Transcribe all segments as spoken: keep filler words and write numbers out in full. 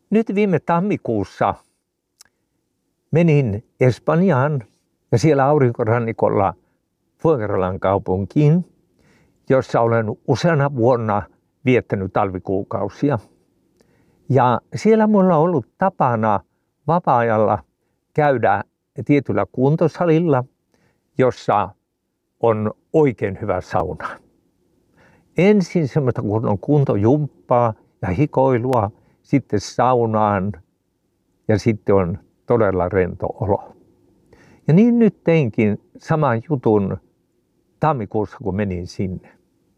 Nyt viime tammikuussa menin Espanjaan ja siellä aurinkorannikolla Fuengirolan kaupunkiin, jossa olen useana vuonna viettänyt talvikuukausia. Ja siellä minulla on ollut tapana vapaa-ajalla käydä tietyllä kuntosalilla, jossa on oikein hyvä sauna. Ensin semmoista kunnon kuntojumppaa ja hikoilua, sitten saunaan ja sitten on todella rento olo. Ja niin nyt teinkin saman jutun tammikuussa, kun menin sinne.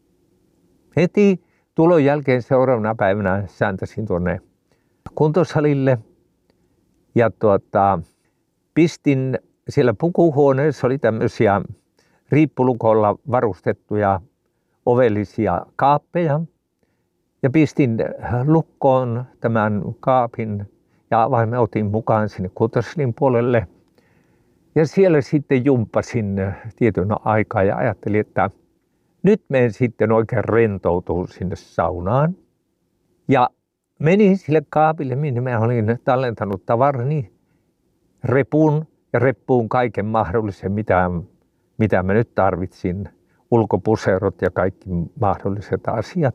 Heti tulon jälkeen seuraavana päivänä sääntäsin tuonne kuntosalille ja tuota, pistin siellä pukuhuoneessa, oli tämmöisiä riippulukolla varustettuja ovellisia kaappeja ja pistin lukkoon tämän kaapin ja avaimen otin mukaan sinne kuntosalin puolelle. Ja siellä sitten jumppasin tietyn aikaa ja ajattelin, että nyt menen sitten oikein rentoutumaan sinne saunaan. Ja menin sille kaapille, minne mä olin tallentanut tavarani, repun ja reppuun kaiken mahdollisen, mitä, mitä mä nyt tarvitsin. Ulkopuserot ja kaikki mahdolliset asiat.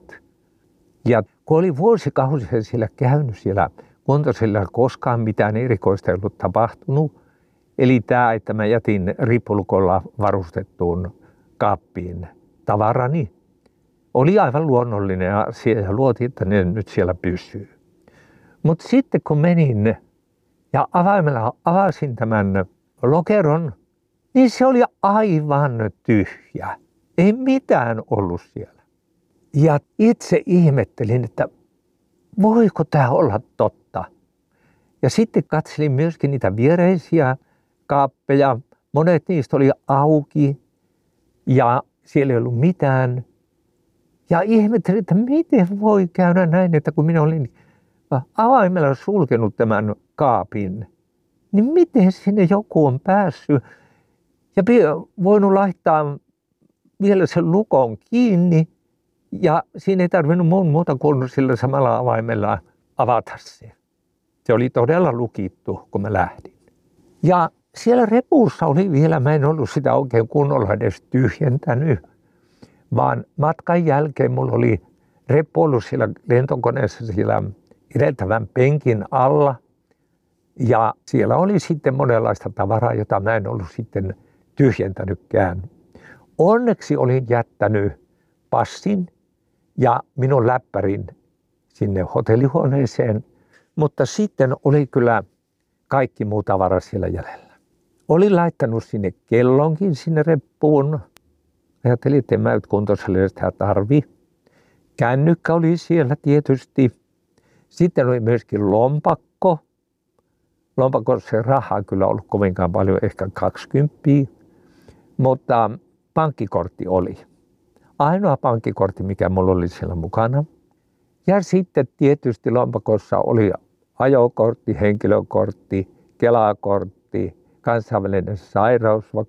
Ja kun oli vuosikausia siellä käynyt siellä kuntosalilla, koskaan mitään erikoista ei ollut tapahtunut. Eli tämä, että mä jätin riippulukolla varustettuun kaappiin tavarani, oli aivan luonnollinen asia ja luotiin, että ne nyt siellä pysyy. Mutta sitten kun menin ja avaimella avasin tämän lokeron, niin se oli aivan tyhjä. Ei mitään ollut siellä. Ja itse ihmettelin, että voiko tämä olla totta. Ja sitten katselin myöskin niitä viereisiä kaappeja. Monet niistä oli auki ja siellä ei ollut mitään. Ja ihmettelin, että miten voi käydä näin, että kun minä olin avaimella sulkenut tämän kaapin, niin miten sinne joku on päässyt ja voinut laittaa vielä sen lukon kiinni ja siinä ei tarvinnut muun muuta kuin sillä samalla avaimella avata se. Se oli todella lukittu, kun mä lähdin. Ja siellä repussa oli vielä, mä en ollut sitä oikein kunnolla edes tyhjentänyt, vaan matkan jälkeen mulla oli reppu ollut siellä lentokoneessa siellä edeltävän penkin alla. Ja siellä oli sitten monenlaista tavaraa, jota mä en ollut sitten tyhjentänytkään. Onneksi olin jättänyt passin ja minun läppärin sinne hotellihuoneeseen, mutta sitten oli kyllä kaikki muu tavara siellä jäljellä. Olin laittanut sinne kellonkin sinne reppuun. Ajattelin, että en mä nyt kuntosalille sitä tarvi. Kännykkä oli siellä tietysti. Sitten oli myöskin lompakko. Lompakossa ei rahaa kyllä ollut kovinkaan paljon, ehkä kaksikymmentä, mutta pankkikortti oli. Ainoa pankkikortti, mikä mulla oli siellä mukana. Ja sitten tietysti lompakossa oli ajokortti, henkilökortti, Kela-kortti, kansainvälinen sairausvakuutus.